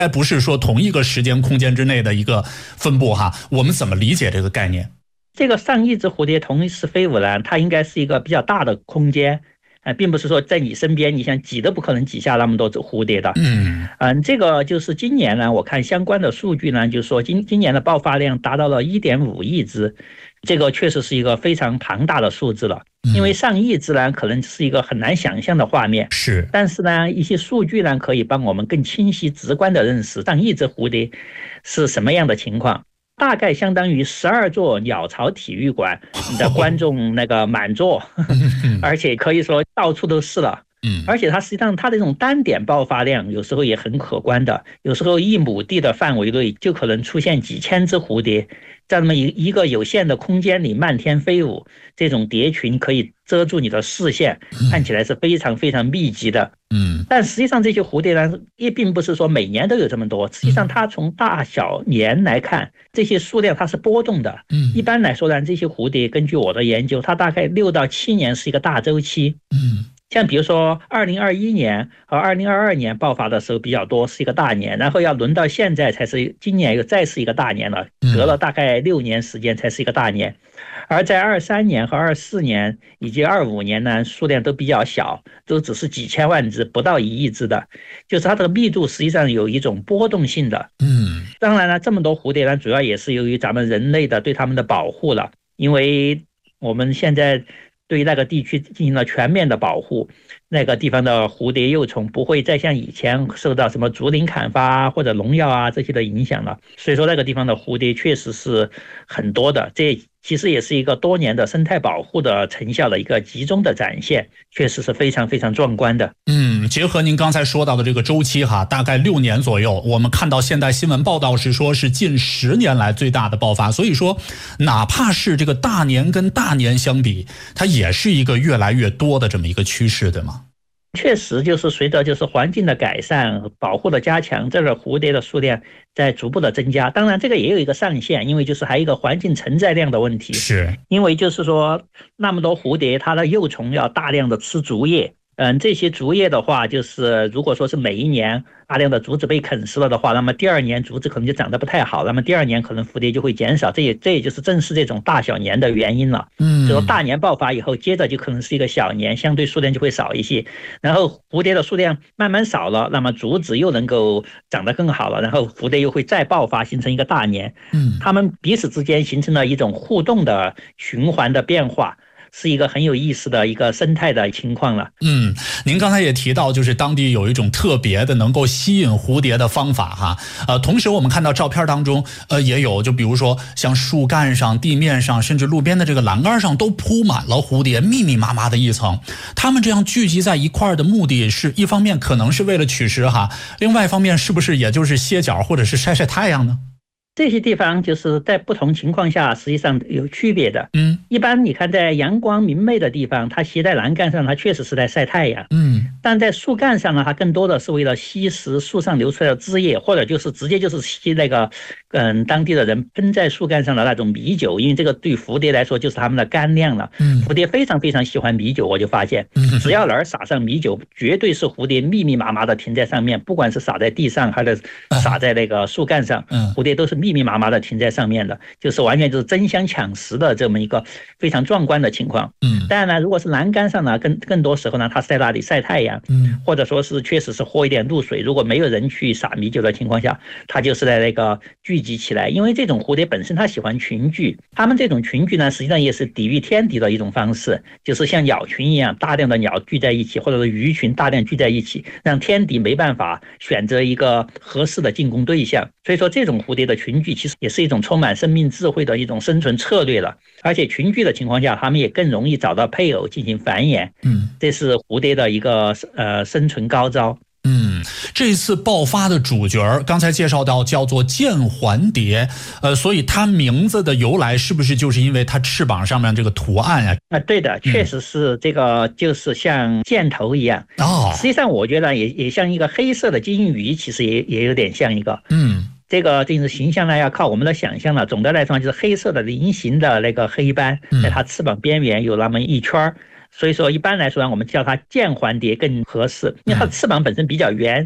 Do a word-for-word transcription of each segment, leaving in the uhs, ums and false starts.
哎，不是说同一个时间空间之内的一个分布哈，我们怎么理解这个概念？ 这个上亿只蝴蝶同时飞舞呢，它应该是一个比较大的空间，呃，并不是说在你身边，你想挤都不可能挤下那么多只蝴蝶的。 嗯嗯，这个就是今年呢，我看相关的数据呢，就是说今今年的爆发量达到了一点五亿只，这个确实是一个非常庞大的数字了。因为上亿只呢，可能是一个很难想象的画面， 是， 但是呢，一些数据呢，可以帮我们更清晰、直观的认识上亿只蝴蝶是什么样的情况。大概相当于十二座鸟巢体育馆，你的观众那个满座，而且可以说到处都是了。 嗯， 而且它实际上它的这种单点爆发量有时候也很可观的，有时候一亩地的范围内就可能出现几千只蝴蝶，在那么一一个有限的空间里漫天飞舞，这种蝶群可以遮住你的视线，看起来是非常非常密集的。 嗯， 但实际上这些蝴蝶呢，也并不是说每年都有这么多，实际上它从大小年来看，这些数量它是波动的。 嗯， 一般来说呢，这些蝴蝶根据我的研究，它大概六到七年是一个大周期。 嗯。 像比如说二零二一年和二零二二年爆发的时候比较多，是一个大年，然后要轮到现在才是今年又再是一个大年了，隔了大概六年时间才是一个大年。而在二三年和二四年以及二五年呢，数量都比较小，都只是几千万只，不到一亿只的，就是它的密度实际上有一种波动性的。 嗯， 当然了，这么多蝴蝶呢，主要也是由于咱们人类的对它们的保护了，因为我们现在对那个地区进行了全面的保护，那个地方的蝴蝶幼虫不会再像以前受到什么竹林砍伐啊或者农药啊这些的影响了，所以说那个地方的蝴蝶确实是很多的，这其实也是一个多年的生态保护的成效的一个集中的展现，确实是非常非常壮观的。 嗯，结合您刚才说到的这个周期哈，大概六年左右，我们看到现在新闻报道是说是近十年来最大的爆发，所以说哪怕是这个大年跟大年相比，它也是一个越来越多的这么一个趋势，对吗？ 确实就是随着就是环境的改善、保护的加强，这个蝴蝶的数量在逐步的增加。当然这个也有一个上限，因为就是还有一个环境承载量的问题， 是因为就是说那么多蝴蝶它的幼虫要大量的吃竹叶，嗯，这些竹叶的话，就是如果说是每一年大量的竹子被啃食了的话，那么第二年竹子可能就长得不太好，那么第二年可能蝴蝶就会减少，这也这也就是正是这种大小年的原因了。嗯，就说大年爆发以后，接着就可能是一个小年，相对数量就会少一些，然后蝴蝶的数量慢慢少了，那么竹子又能够长得更好了，然后蝴蝶又会再爆发，形成一个大年。嗯，它们彼此之间形成了一种互动的循环的变化。是一个很有意思的一个生态的情况了。 嗯，您刚才也提到，就是当地有一种特别的能够吸引蝴蝶的方法哈。呃，同时我们看到照片当中，呃，也有就比如说像树干上、地面上，甚至路边的这个栏杆上，都铺满了蝴蝶，密密麻麻的一层。它们这样聚集在一块的目的是一方面可能是为了取食哈，另外一方面是不是也就是歇脚或者是晒晒太阳呢？ 这些地方就是在不同情况下实际上有区别的。嗯，一般你看在阳光明媚的地方，它携在栏杆上，它确实是在晒太阳。嗯，但在树干上呢，它更多的是为了吸食树上流出来的汁液，或者就是直接就是吸那个嗯当地的人喷在树干上的那种米酒，因为这个对蝴蝶来说就是它们的干粮了。嗯，蝴蝶非常非常喜欢米酒，我就发现只要哪儿撒上米酒，绝对是蝴蝶密密麻麻的停在上面，不管是撒在地上还是撒在那个树干上，蝴蝶都是密密麻麻的停在上面的，就是完全就是争相抢食的这么一个非常壮观的情况。嗯，当然呢，如果是栏杆上呢，更更多时候呢，它是在那里晒太阳，嗯，或者说是确实是喝一点露水。如果没有人去撒米酒的情况下，它就是在那个聚集起来。因为这种蝴蝶本身它喜欢群聚，它们这种群聚呢，实际上也是抵御天敌的一种方式，就是像鸟群一样，大量的鸟聚在一起，或者是鱼群大量聚在一起，让天敌没办法选择一个合适的进攻对象。所以说，这种蝴蝶的群聚其实也是一种充满生命智慧的一种生存策略了。而且群聚的情况下，它们也更容易找到配偶进行繁衍。嗯，这是蝴蝶的一个呃生存高招。 嗯，这次爆发的主角刚才介绍到叫做剑环蝶，呃，所以它名字的由来是不是就是因为它翅膀上面这个图案啊？ 啊，对的，确实是这个，就是像箭头一样。哦，实际上我觉得也也像一个黑色的金鱼，其实也也有点像一个。嗯。这个就是形象呢，要靠我们的想象了。总的来说，就是黑色的菱形的那个黑斑，在它翅膀边缘有那么一圈，所以说一般来说呢，我们叫它剑环蝶更合适，因为它的翅膀本身比较圆，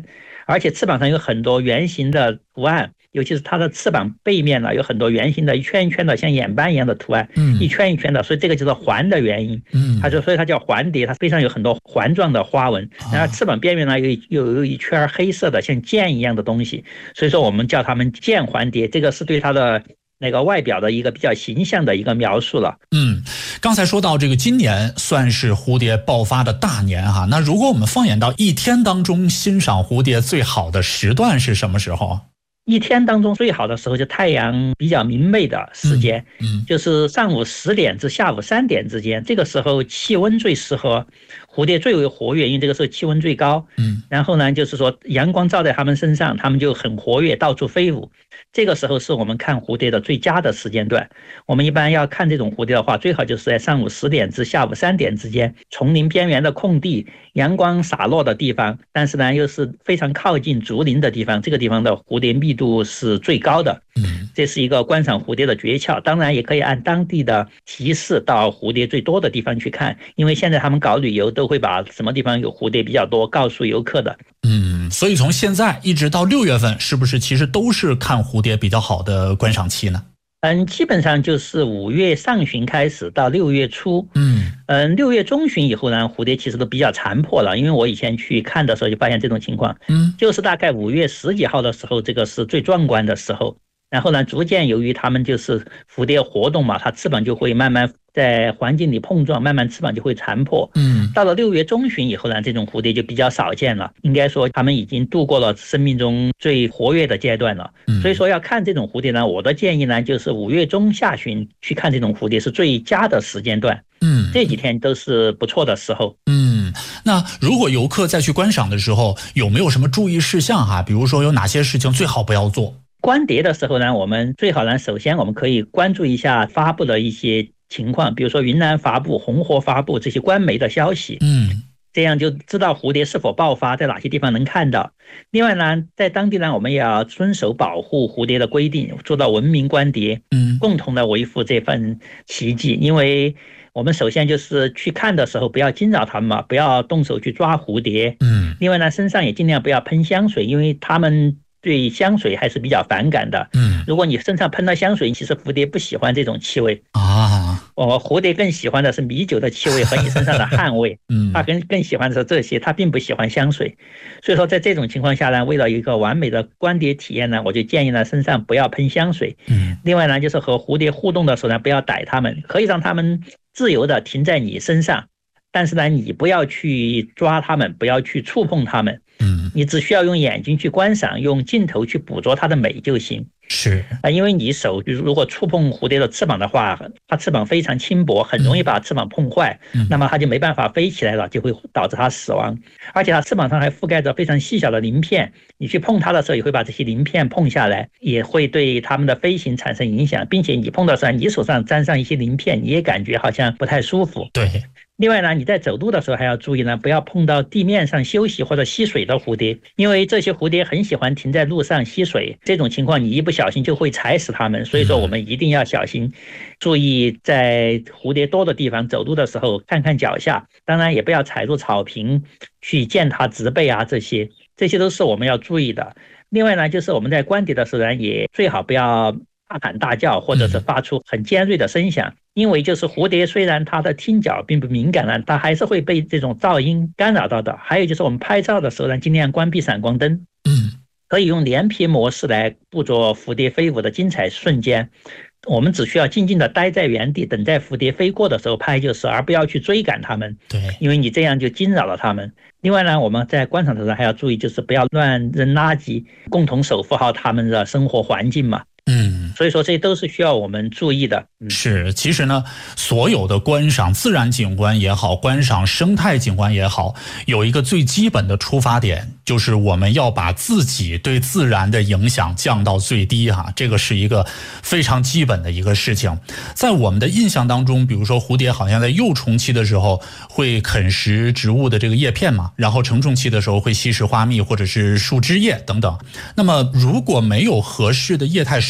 而且翅膀上有很多圆形的图案，尤其是它的翅膀背面呢有很多圆形的一圈一圈的像眼斑一样的图案，嗯，一圈一圈的，所以这个就是环的原因。嗯，它就所以它叫环蝶，它背上有很多环状的花纹，然后翅膀边缘呢有有有一圈黑色的像剑一样的东西，所以说我们叫它们剑环蝶，这个是对它的那个外表的一个比较形象的一个描述了。 嗯，刚才说到这个今年算是蝴蝶爆发的大年哈，那如果我们放眼到一天当中，欣赏蝴蝶最好的时段是什么时候？ 一天当中最好的时候就太阳比较明媚的时间，嗯嗯、就是上午十点至下午三点之间，这个时候气温最适合，蝴蝶最为活跃，因为这个时候气温最高。嗯，然后呢，就是说阳光照在它们身上，它们就很活跃，到处飞舞。这个时候是我们看蝴蝶的最佳的时间段。我们一般要看这种蝴蝶的话，最好就是在上午十点至下午三点之间，丛林边缘的空地，阳光洒落的地方，但是呢又是非常靠近竹林的地方，这个地方的蝴蝶密度是最高的。嗯，这是一个观赏蝴蝶的诀窍。当然也可以按当地的提示到蝴蝶最多的地方去看，因为现在他们搞旅游都会把什么地方有蝴蝶比较多告诉游客的。 嗯，所以从现在一直到六月份，是不是其实都是看蝴蝶比较好的观赏期呢？ 嗯，基本上就是五月上旬开始到六月初。嗯嗯，六月中旬以后呢，蝴蝶其实都比较残破了，因为我以前去看的时候就发现这种情况。嗯，就是大概五月十几号的时候，这个是最壮观的时候。然后呢，逐渐由于它们就是蝴蝶活动嘛，它翅膀就会慢慢在环境里碰撞，慢慢翅膀就会残破。嗯，到了六月中旬以后呢，这种蝴蝶就比较少见了。应该说，它们已经度过了生命中最活跃的阶段了。嗯，所以说要看这种蝴蝶呢，我的建议呢，就是五月中下旬去看这种蝴蝶是最佳的时间段。嗯，这几天都是不错的时候。 嗯，那如果游客再去观赏的时候，有没有什么注意事项哈？比如说有哪些事情最好不要做？ 观蝶的时候呢，我们最好呢，首先我们可以关注一下发布的一些情况，比如说云南发布、红火发布这些官媒的消息，嗯，这样就知道蝴蝶是否爆发，在哪些地方能看到。另外呢，在当地呢，我们也要遵守保护蝴蝶的规定，做到文明观蝶，嗯，共同的维护这份奇迹。因为我们首先就是去看的时候，不要惊扰它们嘛，不要动手去抓蝴蝶，嗯，另外呢，身上也尽量不要喷香水，因为它们对香水还是比较反感的。嗯，如果你身上喷了香水，其实蝴蝶不喜欢这种气味啊。哦，蝴蝶更喜欢的是米酒的气味和你身上的汗味。嗯，它更更喜欢的是这些，它并不喜欢香水。所以说，在这种情况下呢，为了一个完美的观蝶体验呢，我就建议呢，身上不要喷香水。嗯，另外呢，就是和蝴蝶互动的时候呢，不要逮它们，可以让它们自由的停在你身上，但是呢，你不要去抓它们，不要去触碰它们。嗯，你只需要用眼睛去观赏，用镜头去捕捉它的美就行。 是啊，因为你手如果触碰蝴蝶的翅膀的话，它翅膀非常轻薄，很容易把翅膀碰坏，嗯，那么它就没办法飞起来了，就会导致它死亡。而且它翅膀上还覆盖着非常细小的鳞片，你去碰它的时候也会把这些鳞片碰下来，也会对它们的飞行产生影响，并且你碰到时候，你手上沾上一些鳞片，你也感觉好像不太舒服。 对。 另外呢，你在走路的时候还要注意呢，不要碰到地面上休息或者吸水的蝴蝶，因为这些蝴蝶很喜欢停在路上吸水，这种情况你一不小心就会踩死它们，所以说我们一定要小心，注意在蝴蝶多的地方走路的时候看看脚下，当然也不要踩入草坪去践踏植被啊，这些这些都是我们要注意的。另外呢，就是我们在观蝶的时候呢，也最好不要大喊大叫或者是发出很尖锐的声响，因为就是蝴蝶虽然它的听觉并不敏感了，它还是会被这种噪音干扰到的。还有就是我们拍照的时候呢，尽量关闭闪光灯，嗯，可以用连屏模式来捕捉蝴蝶飞舞的精彩瞬间。我们只需要静静的待在原地，等待蝴蝶飞过的时候拍就是，而不要去追赶它们。 对， 因为你这样就惊扰了它们。另外呢，我们在观赏的时候还要注意，就是不要乱扔垃圾，共同守护好它们的生活环境嘛。嗯，所以说这都是需要我们注意的。 嗯、是，其实呢，所有的观赏自然景观也好，观赏生态景观也好，有一个最基本的出发点，就是我们要把自己对自然的影响降到最低哈，这个是一个非常基本的一个事情。在我们的印象当中，比如说蝴蝶好像在幼虫期的时候会啃食植物的这个叶片嘛，然后成虫期的时候会吸食花蜜或者是树枝叶等等。那么如果没有合适的液态食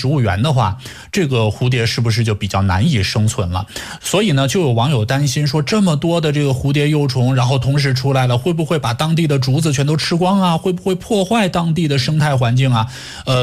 食物源的话，这个蝴蝶是不是就比较难以生存了？所以呢，就有网友担心说，这么多的这个蝴蝶幼虫，然后同时出来了，会不会把当地的竹子全都吃光啊？会不会破坏当地的生态环境啊？呃。